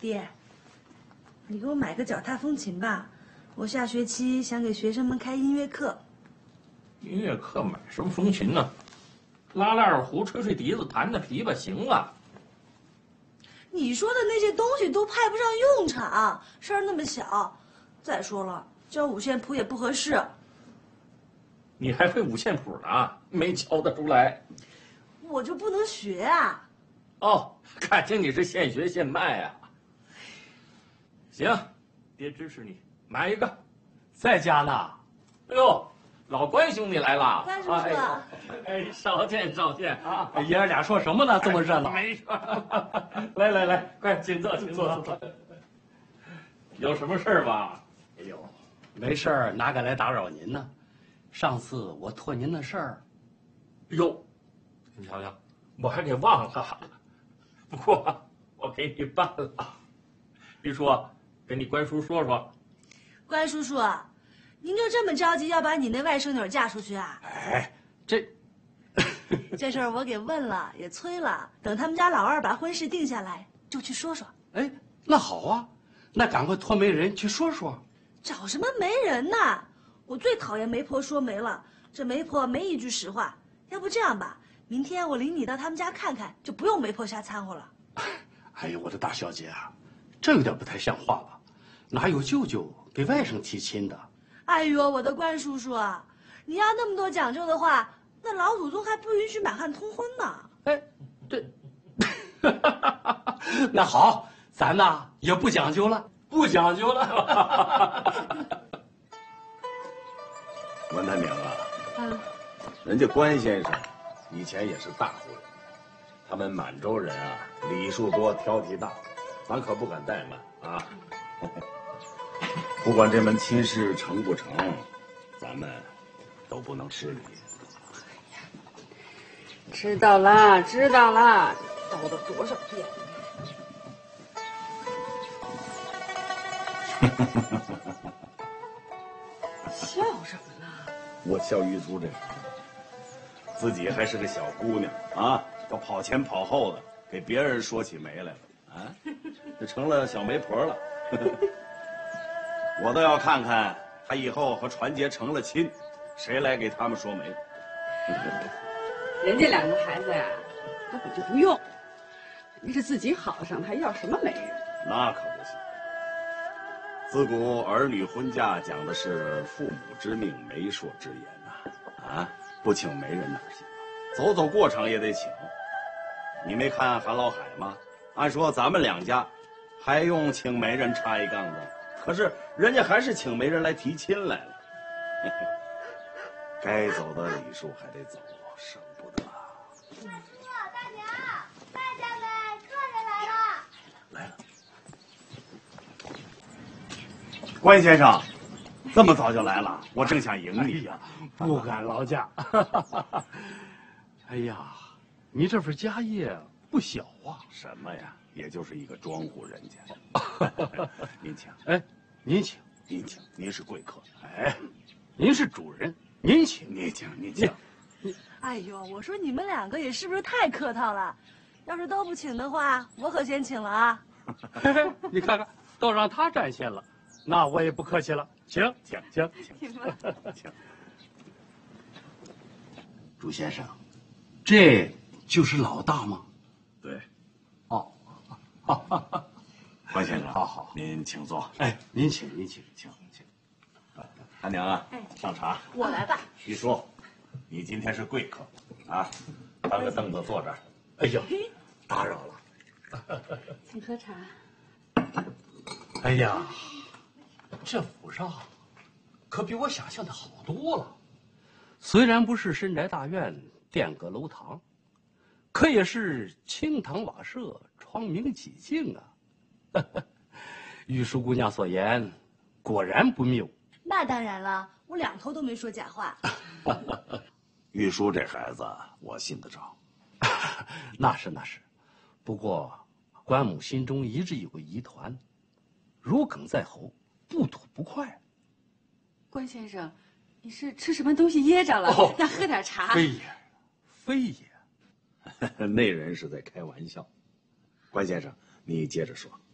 爹，你给我买个脚踏风琴吧，我下学期想给学生们开音乐课。 音乐课买什么风琴呢？拉拉二胡、吹吹笛子、弹弹琵琶行啊。 你说的那些东西都派不上用场，声儿那么小。再说了，教五线谱也不合适。 你还会五线谱呢？没教得出来。 我就不能学啊？ 哦，看清你是现学现卖啊。行，爹支持你，买一个。 在家呢。 哎呦，老关兄弟来了。 关叔叔， 哎，少见少见啊！ 爷儿俩说什么呢？这么热闹。 没说。来来来，快请坐，请坐。有什么事儿吧？ 哎呦，没事儿，哪敢来打扰您呢？上次我托您的事儿， 哟，你瞧瞧，我还给忘了。不过我给你办了。玉叔，给你关叔说说。 关叔叔，您就这么着急要把你那外甥女嫁出去啊？ 哎， 这事儿我给问了，也催了，等他们家老二把婚事定下来，就去说说。 哎，那好啊，那赶快托媒人去说说。 找什么媒人呢？我最讨厌媒婆说媒了，这媒婆没一句实话。要不这样吧，明天我领你到他们家看看，就不用媒婆瞎掺和了。 哎呦，我的大小姐啊，这有点不太像话吧？哪有舅舅给外甥提亲的？ 哎呦，我的关叔叔啊，你要那么多讲究的话，那老祖宗还不允许满汉通婚呢。 哎，这，那好，咱呐也不讲究了， 不讲究了。 文他娘啊，人家关先生以前也是大户人，他们满洲人啊，礼数多，挑剔大，咱可不敢怠慢啊。不管这门亲事成不成，咱们都不能失礼。 知道了，知道了，叨叨多少遍？笑什么呢？ 我笑玉珠这自己还是个小姑娘啊，都跑前跑后的，给别人说起媒来了啊，这成了小媒婆了。我倒要看看她以后和传杰成了亲，谁来给他们说媒。 人家两个孩子呀，根本就不用，人家自己好上，还要什么媒人？ 那可不行。自古儿女婚嫁讲的是父母之命，媒妁之言呐，啊，不请媒人哪行啊？走走过场也得请。你没看韩老海吗？按说咱们两家还用请媒人插一杠子，可是人家还是请媒人来提亲来了。该走的礼数还得走，省不得。 大叔、大娘，大家们，客人来了。 来了。关先生，这么早就来了，我正想迎你呀。 不敢劳驾。哎呀，你这份家业不小啊！ 什么呀，也就是一个庄户人家。您请。 哎，您请， 您请，您是贵客。 哎，您是主人，您请， 您请，您请。 哎呦，我说你们两个也是不是太客套了？要是都不请的话，我可先请了啊。 你看看，都让他占先了，那我也不客气了。请，请，请， 你们请。 朱先生，这就是老大吗？ 对。 哦， 关先生， 好好， 您请坐。 哎，您请，您请，请。 大娘啊，上茶。 我来吧。 徐叔，你今天是贵客，啊，搬个凳子坐这儿。 哎呦，打扰了。 请喝茶。 哎呀，这府上可比我想象的好多了。虽然不是深宅大院、殿阁楼堂，可也是青堂瓦舍、窗明几净啊。玉淑姑娘所言，果然不谬。 那当然了，我两头都没说假话。 玉书这孩子，我信得着。 那是那是，不过关母心中一直有个疑团，如鲠在喉，不吐不快。 关先生，你是吃什么东西噎着了？ 哦， 要喝点茶。 非也，非也。 那人是在开玩笑。关先生，你接着说。